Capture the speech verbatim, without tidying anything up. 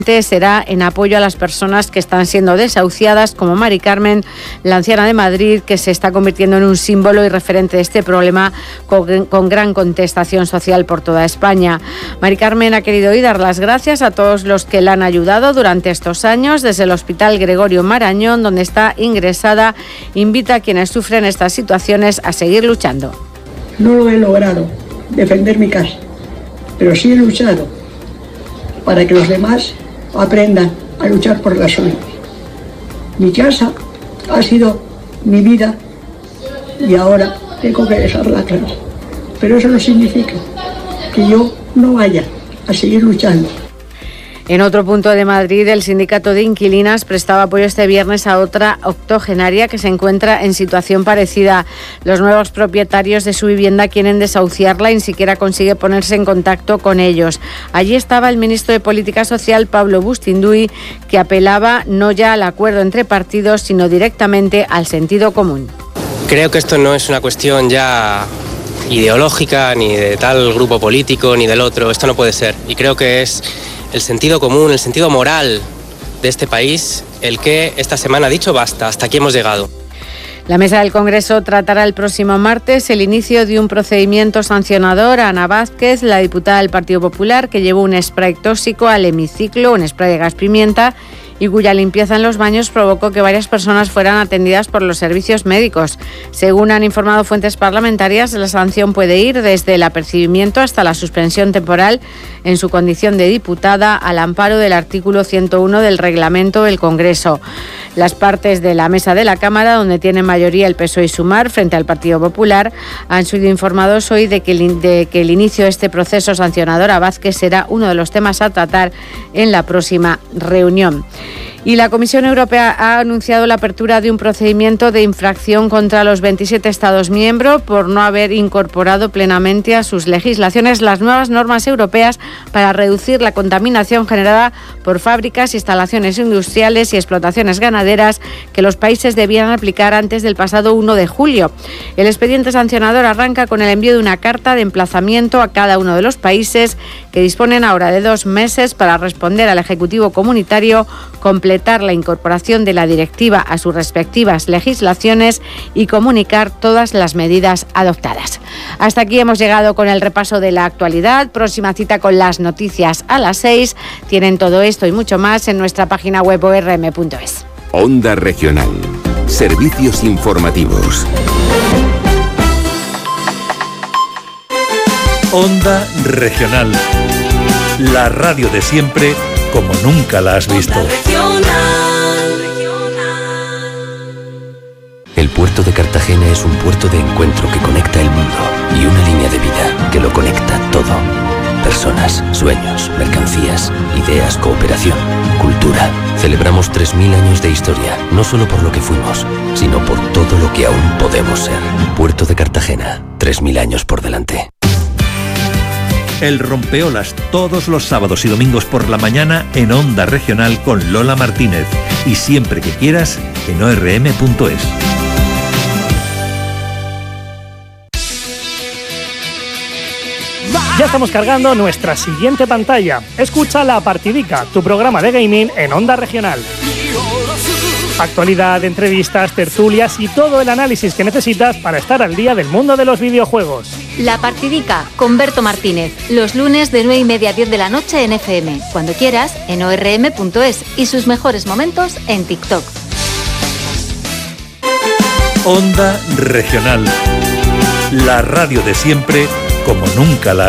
será en apoyo a las personas que están siendo desahuciadas, como Mari Carmen, la anciana de Madrid, que se está convirtiendo en un símbolo y referente de este problema con, con gran contestación social por toda España. Mari Carmen ha querido hoy dar las gracias a todos los que la han ayudado durante estos años. Desde el Hospital Gregorio Marañón, donde está ingresada, invita a quienes sufren estas situaciones a seguir luchando. No lo he logrado, defender mi casa, pero sí he luchado para que los demás aprendan a luchar por la suya. Mi casa ha sido mi vida y ahora tengo que dejarla atrás. Pero eso no significa que yo no vaya a seguir luchando. En otro punto de Madrid, el sindicato de inquilinas prestaba apoyo este viernes a otra octogenaria que se encuentra en situación parecida. Los nuevos propietarios de su vivienda quieren desahuciarla y ni siquiera consigue ponerse en contacto con ellos. Allí estaba el ministro de Política Social, Pablo Bustinduy, que apelaba no ya al acuerdo entre partidos, sino directamente al sentido común. Creo que esto no es una cuestión ya ideológica, ni de tal grupo político, ni del otro. Esto no puede ser. Y creo que es el sentido común, el sentido moral de este país, el que esta semana ha dicho basta, hasta aquí hemos llegado. La Mesa del Congreso tratará el próximo martes el inicio de un procedimiento sancionador a Ana Vázquez, la diputada del Partido Popular, que llevó un spray tóxico al hemiciclo, un spray de gas pimienta, y cuya limpieza en los baños provocó que varias personas fueran atendidas por los servicios médicos. Según han informado fuentes parlamentarias, la sanción puede ir desde el apercibimiento hasta la suspensión temporal en su condición de diputada, al amparo del artículo ciento uno del reglamento del Congreso. Las partes de la mesa de la Cámara, donde tiene mayoría el P S O E y Sumar frente al Partido Popular, han sido informados hoy de que, el, de que el inicio de este proceso sancionador a Vázquez será uno de los temas a tratar en la próxima reunión. Y la Comisión Europea ha anunciado la apertura de un procedimiento de infracción contra los veintisiete Estados miembros por no haber incorporado plenamente a sus legislaciones las nuevas normas europeas para reducir la contaminación generada por fábricas, instalaciones industriales y explotaciones ganaderas que los países debían aplicar antes del pasado uno de julio. El expediente sancionador arranca con el envío de una carta de emplazamiento a cada uno de los países, que disponen ahora de dos meses para responder al Ejecutivo Comunitario, completar la incorporación de la directiva a sus respectivas legislaciones y comunicar todas las medidas adoptadas. Hasta aquí hemos llegado con el repaso de la actualidad. Próxima cita con las noticias a las seis. Tienen todo esto y mucho más en nuestra página web o r m punto es. Onda Regional. Servicios informativos. Onda Regional. La radio de siempre, como nunca la has visto. El puerto de Cartagena es un puerto de encuentro que conecta el mundo y una línea de vida que lo conecta todo. Personas, sueños, mercancías, ideas, cooperación, cultura. Celebramos tres mil años de historia, no solo por lo que fuimos, sino por todo lo que aún podemos ser. Puerto de Cartagena, tres mil años por delante. El Rompeolas, todos los sábados y domingos por la mañana en Onda Regional con Lola Martínez. Y siempre que quieras en o r m punto es. Ya estamos cargando nuestra siguiente pantalla. Escucha La Partidica, tu programa de gaming en Onda Regional. Actualidad, entrevistas, tertulias y todo el análisis que necesitas para estar al día del mundo de los videojuegos. La Partidica con Berto Martínez, los lunes de nueve y media a diez de la noche en F M, cuando quieras en o r m punto es y sus mejores momentos en TikTok. Onda Regional, la radio de siempre como nunca la has